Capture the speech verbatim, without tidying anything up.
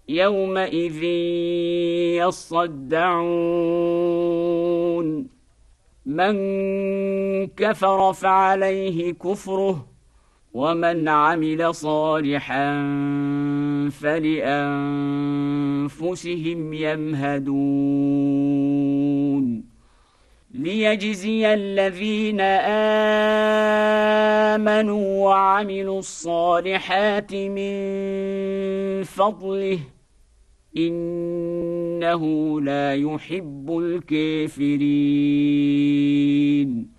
يومئذ يصدعون من كفر فعليه كفره ومن عمل صالحا فلأنفسهم يمهدون ليجزي الذين آمنوا وعملوا الصالحات من فضله إنه لا يحب الكافرين